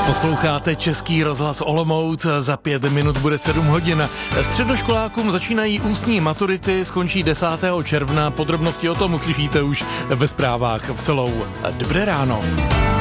Posloucháte Český rozhlas Olomouc, za 5 minut bude 7 hodin. Středoškolákům začínají ústní maturity, skončí 10. června. Podrobnosti o tom uslyšíte už ve zprávách v Celou. Dobré ráno.